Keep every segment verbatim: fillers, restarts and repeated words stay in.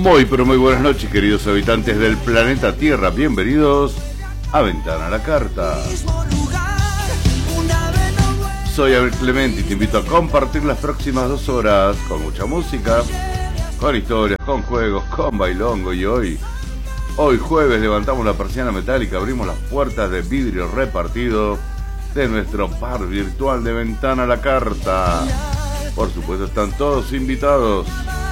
Muy pero muy buenas noches, queridos habitantes del planeta Tierra. Bienvenidos a Ventana a la Carta. Soy Abel Clemente y te invito a compartir las próximas dos horas con mucha música, con historias, con juegos, con bailongo. Y hoy, hoy jueves, levantamos la persiana metálica, abrimos las puertas de vidrio repartido de nuestro bar virtual de Ventana a la Carta. Por supuesto, están todos invitados.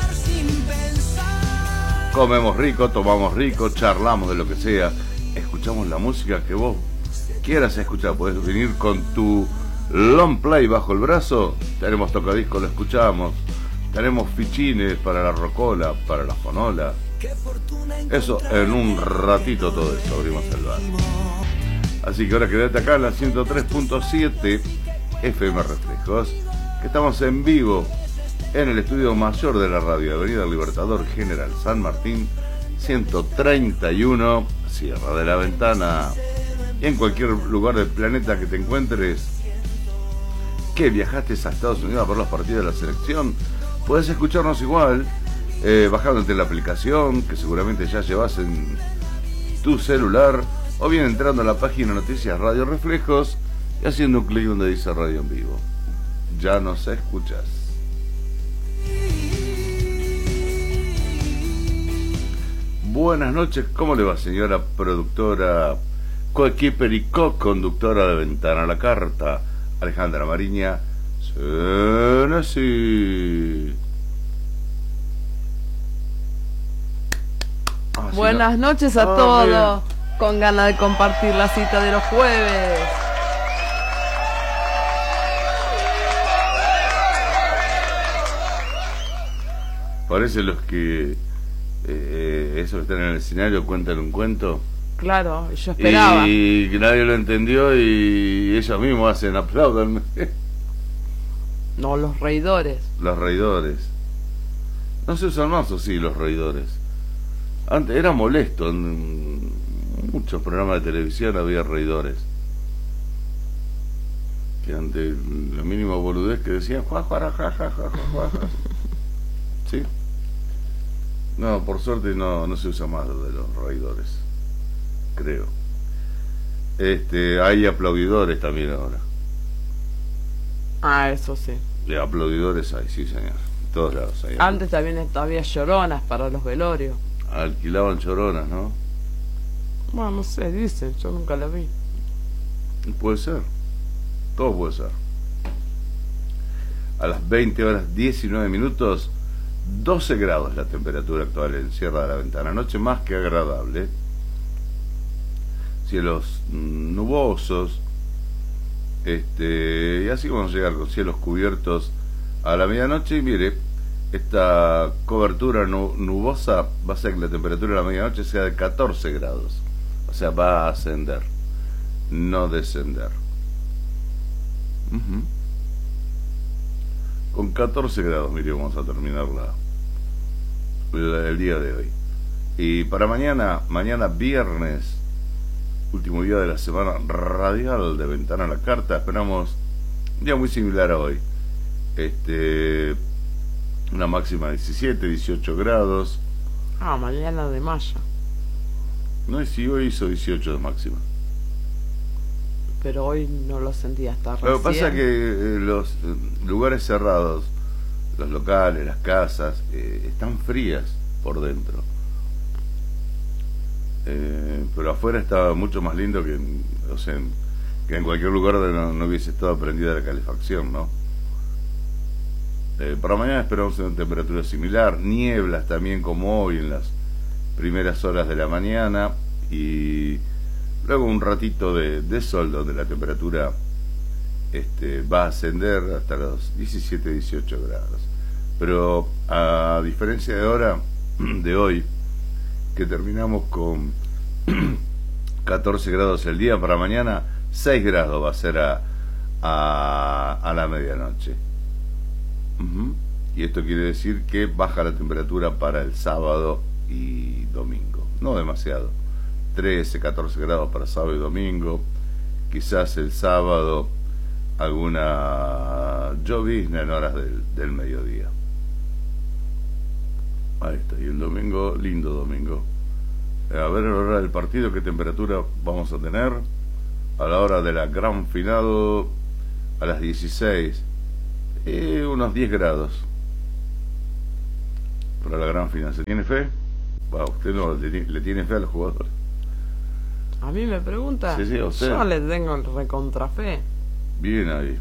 Comemos rico, tomamos rico, charlamos de lo que sea, escuchamos la música que vos quieras escuchar. Podés venir con tu long play bajo el brazo, tenemos tocadiscos, lo escuchamos, tenemos fichines para la rocola, para la fonola. Eso en un ratito, todo eso, abrimos el bar. Así que ahora quédate acá en la ciento tres punto siete F M Reflejos, que estamos en vivo en el estudio mayor de la radio, Avenida Libertador General San Martín, ciento treinta y uno, Sierra de la Ventana. Y en cualquier lugar del planeta que te encuentres, que viajaste a Estados Unidos a ver los partidos de la selección, puedes escucharnos igual, eh, bajándote la aplicación que seguramente ya llevas en tu celular, o bien entrando a la página Noticias Radio Reflejos y haciendo un clic donde dice Radio en Vivo. Ya nos escuchas. Buenas noches, ¿cómo le va, señora productora, coequiper y co-conductora de Ventana a la Carta? Alejandra Mariña, suena así. Ah, Buenas sí, no. noches a ah, todos, bien. Con ganas de compartir la cita de los jueves. Parece los que eh, esos que están en el escenario cuentan un cuento. Claro, yo esperaba. Y que nadie lo entendió y ellos mismos hacen aplaudan. No, los reidores. Los reidores. No se usan más, o sí, los reidores. Antes era molesto, en muchos programas de televisión había reidores. Que ante la mínima boludez que decían, juá, juá, ja, ja, ja, ja, ja. ¿Sí? No, por suerte no, no se usa más lo de los reidores, creo. Este, hay aplaudidores también ahora. Ah, eso sí. De aplaudidores hay, sí, señor. En todos lados hay. Antes también había lloronas para los velorios. Alquilaban lloronas, ¿no? Bueno, no sé, dicen, yo nunca la vi. Puede ser. Todo puede ser. A las veinte horas diecinueve minutos, doce grados la temperatura actual en Sierra de la Ventana. Noche más que agradable. Cielos nubosos. Este, y así vamos a llegar con cielos cubiertos a la medianoche. Y mire, esta cobertura nubosa va a hacer que la temperatura a la medianoche sea de catorce grados. O sea, va a ascender, no descender. Uh-huh. Con catorce grados, mire, vamos a terminar la, el día de hoy. Y para mañana, mañana viernes, último día de la semana radial de Ventana a la Carta, esperamos un día muy similar a hoy. Este, una máxima de diecisiete, dieciocho grados. Ah, mañana de mayo. No, si hoy hizo dieciocho de máxima. Pero hoy no lo sentí hasta recién. Lo que pasa es que eh, los eh, lugares cerrados, los locales, las casas, eh, están frías por dentro. Eh, pero afuera estaba mucho más lindo que, o sea, que en cualquier lugar donde no, no hubiese estado prendida la calefacción, ¿no? Eh, para mañana esperamos una temperatura similar, nieblas también como hoy en las primeras horas de la mañana y luego un ratito de, de sol donde la temperatura este, va a ascender hasta los diecisiete, dieciocho grados. Pero a diferencia de ahora, de hoy, que terminamos con catorce grados el día, para mañana seis grados va a ser a, a, a la medianoche. Uh-huh. Y esto quiere decir que baja la temperatura para el sábado y domingo. No demasiado. trece, catorce grados para sábado y domingo. Quizás el sábado alguna llovizna en horas del, del mediodía. Ahí está, y el domingo, lindo domingo. A ver la hora del partido, qué temperatura vamos a tener. A la hora de la gran final, a las dieciséis, eh, unos diez grados. Para la gran final. ¿Se tiene fe? Va, usted no le, le tiene fe a los jugadores. A mí me pregunta. Sí, sí, a usted. Yo les tengo el recontrafe. Bien ahí.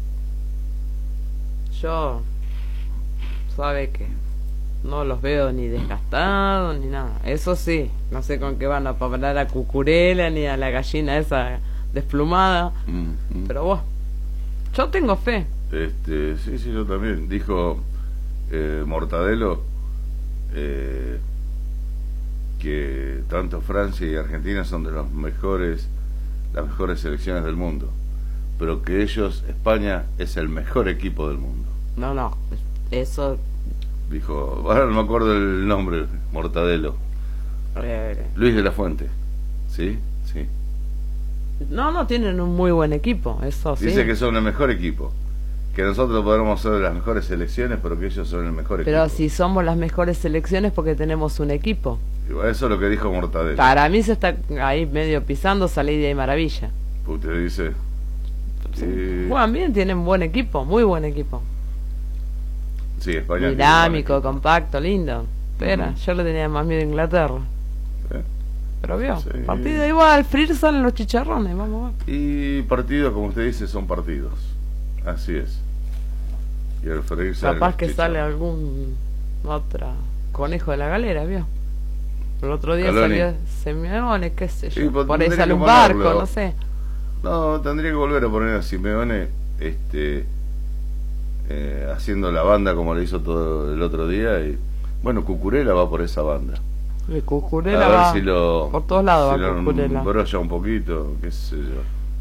Yo, sabe que no los veo ni desgastados ni nada. Eso sí, no sé con qué van a parar a Cucurella ni a la gallina esa desplumada. Mm, mm. Pero vos, yo tengo fe. Este, sí, sí, yo también. Dijo eh, Mortadelo eh, que tanto Francia y Argentina son de los mejores, las mejores selecciones del mundo, pero que ellos, España, es el mejor equipo del mundo. No, no, eso... Dijo, ahora no me acuerdo el nombre, Mortadelo. Eh, Luis de la Fuente. ¿Sí? Sí. No, no, tienen un muy buen equipo, eso sí. Dice que son el mejor equipo. Que nosotros podremos ser de las mejores selecciones, pero que ellos son el mejor Pero equipo. Pero si somos las mejores selecciones porque tenemos un equipo. Eso es lo que dijo Mortadelo. Para mí se está ahí medio pisando, salí de ahí maravilla. Usted dice... Sí. Juegan bien, tienen buen equipo, muy buen equipo. Sí, España dinámico, compacto, lindo. Pero uh-huh. yo le tenía más miedo a Inglaterra. ¿Eh? Pero vio, sí. Partido igual, freír salen los chicharrones, vamos a ver. Y partidos, como usted dice, son partidos. Así es. Y al freír salen Capaz los que sale algún otra conejo de la galera, vio. El otro día Caloni. Salió Simeone, qué sé yo. Sí, pues, por ahí sale un barco, no sé. No, tendría que volver a poner a Simeone, este... Eh, haciendo la banda como le hizo todo el otro día. Y bueno, Cucurella va por esa banda. El Cucurella a ver va si lo, por todos lados, si va Cucurella. Brolla un poquito, qué sé yo.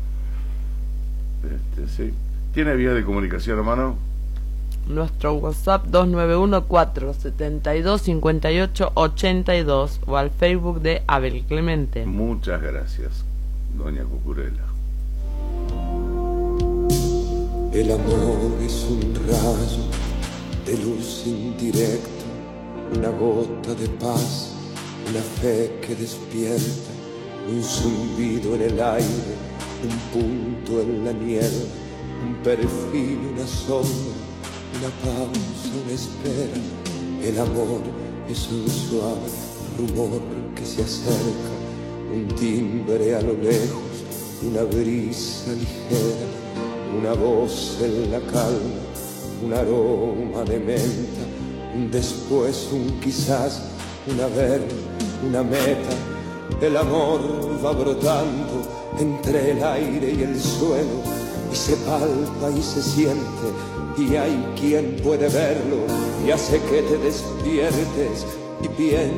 Este, sí. ¿Tiene vía de comunicación, hermano? Nuestro WhatsApp dos nueve uno, cuatro siete dos, cinco ocho ocho dos o al Facebook de Abel Clemente. Muchas gracias, doña Cucurella. El amor es un rayo de luz indirecta, una gota de paz, una fe que despierta, un zumbido en el aire, un punto en la niebla, un perfil, una sombra, una pausa, una espera. El amor es un suave rumor que se acerca, un timbre a lo lejos, una brisa ligera, una voz en la calma, un aroma de menta, un después, un quizás, un haber, una meta. El amor va brotando entre el aire y el suelo, y se palpa y se siente, y hay quien puede verlo, y hace que te despiertes y pienses.